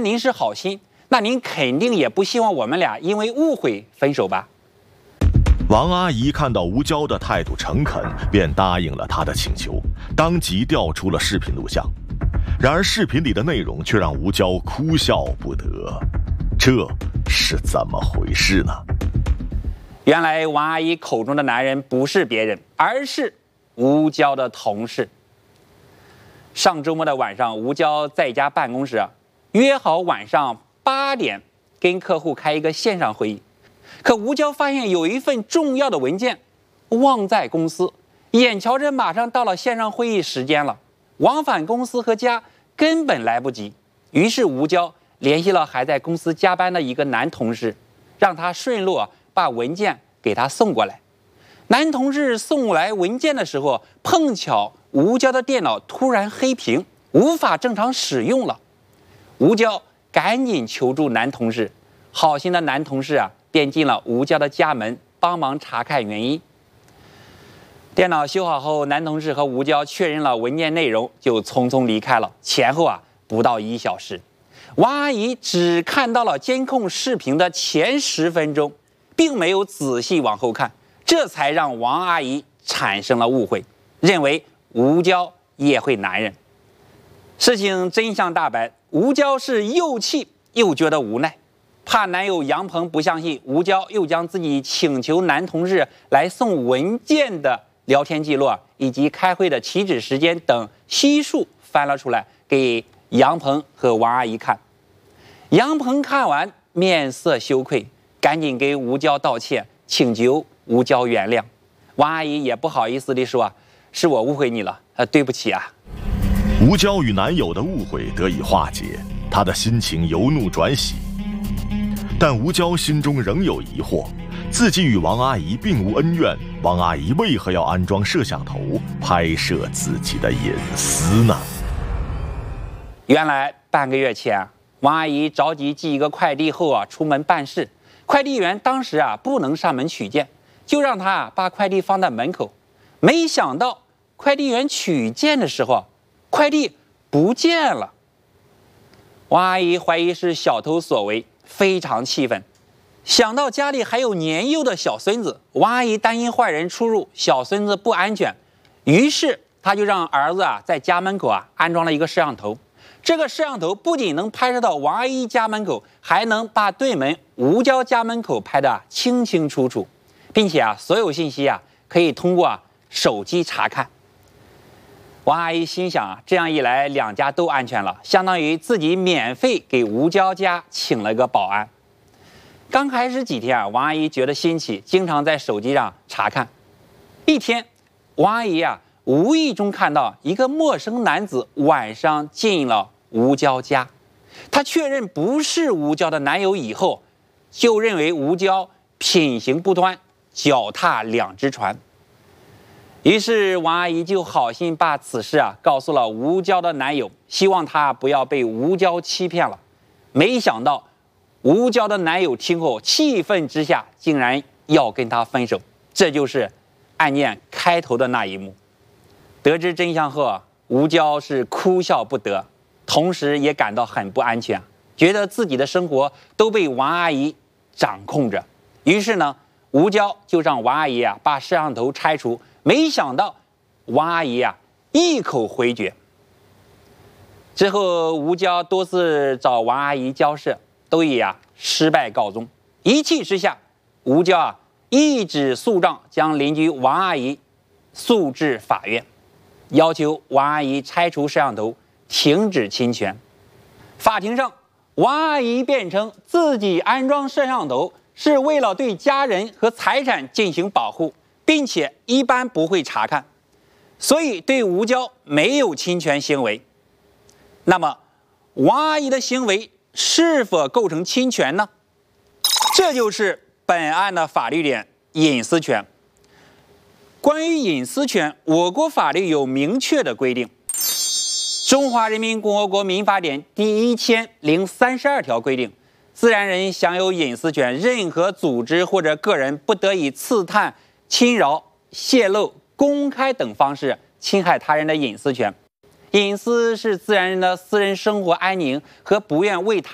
您是好心，那您肯定也不希望我们俩因为误会分手吧？ 王阿姨看到吴娇的态度诚恳，便答应了她的请求，当即调出了视频录像。然而视频里的内容却让吴娇哭笑不得，这是怎么回事呢？ 原来王阿姨口中的男人不是别人，而是吴娇的同事。上周末的晚上，吴娇在家办公室约好晚上8点跟客户开一个线上会议。可吴娇发现有一份重要的文件忘在公司，眼瞧着马上到了线上会议时间了，往返公司和家根本来不及。于是吴娇联系了还在公司加班的一个男同事，让他顺路把文件给他送过来。男同事送来文件的时候，碰巧吴娇的电脑突然黑屏，无法正常使用了。吴娇赶紧求助男同事，好心的男同事便进了吴娇的家门，帮忙查看原因。电脑修好后，男同事和吴娇确认了文件内容，就匆匆离开了。前后不到1小时。王阿姨只看到了监控视频的前10分钟，并没有仔细往后看，这才让王阿姨产生了误会，认为吴娇也会男人。事情真相大白，吴娇是又气又觉得无奈。怕男友杨鹏不相信，吴娇又将自己请求男同事来送文件的聊天记录以及开会的起止时间等悉数翻了出来，给杨鹏和王阿姨看。杨鹏看完面色羞愧，赶紧给吴娇道歉，请求吴娇原谅。王阿姨也不好意思地说是我误会你了，对不起啊。 吴娇与男友的误会得以化解，她的心情由怒转喜。但吴娇心中仍有疑惑，自己与王阿姨并无恩怨，王阿姨为何要安装摄像头拍摄自己的隐私呢？ 原来半个月前，王阿姨着急寄一个快递后出门办事，快递员当时不能上门取件，就让她把快递放在门口。没想到快递员取件的时候，快递不见了。王阿姨怀疑是小偷所为，非常气愤。想到家里还有年幼的小孙子，王阿姨担心坏人出入，小孙子不安全，于是她就让儿子在家门口安装了一个摄像头。这个摄像头不仅能拍摄到王阿姨家门口，还能把对门吴娇家门口拍得清清楚楚，并且所有信息可以通过手机查看。王阿姨心想这样一来两家都安全了，相当于自己免费给吴娇家请了个保安。刚开始几天王阿姨觉得新奇，经常在手机上查看。一天，王阿姨无意中看到一个陌生男子晚上进了吴娇家，她确认不是吴娇的男友以后，就认为吴娇品行不端，脚踏两只船。于是王阿姨就好心把此事告诉了吴娇的男友，希望他不要被吴娇欺骗了。没想到吴娇的男友听后气愤之下，竟然要跟她分手。这就是案件开头的那一幕。得知真相后，吴娇是哭笑不得，同时也感到很不安全，觉得自己的生活都被王阿姨掌控着。于是呢，吴娇就让王阿姨把摄像头拆除。没想到王阿姨一口回绝。之后吴娇多次找王阿姨交涉，都以失败告终。一气之下，吴娇一纸诉状将邻居王阿姨诉至法院，要求王阿姨拆除摄像头，停止侵权。法庭上，王阿姨辩称自己安装摄像头是为了对家人和财产进行保护，并且一般不会查看，所以对吴娇没有侵权行为。那么王阿姨的行为是否构成侵权呢？这就是本案的法律点，隐私权。关于隐私权，我国法律有明确的规定。中华人民共和国民法典第1032条规定，自然人享有隐私权，任何组织或者个人不得以刺探、侵扰、泄露、公开等方式侵害他人的隐私权。隐私是自然人的私人生活安宁和不愿为他